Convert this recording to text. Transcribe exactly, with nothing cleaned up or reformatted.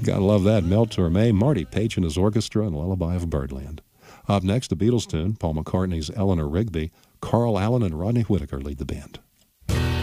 Gotta love that. Mel Torme, Marty Paich and his orchestra, and Lullaby of Birdland. Up next, a Beatles tune, Paul McCartney's Eleanor Rigby. Carl Allen and Rodney Whitaker lead the band.